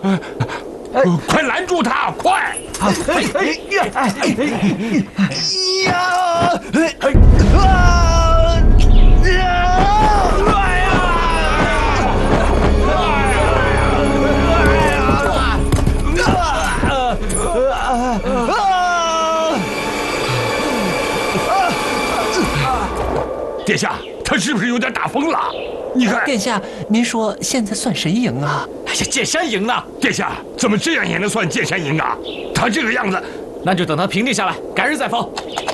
快拦住他！快！殿下，他是不是有点打疯了？你看， 殿下，您说现在算谁赢啊？ 哎呀，剑山赢呢！ 殿下，怎么这样也能算剑山赢啊？他这个样子， 那就等他平定下来，改日再封。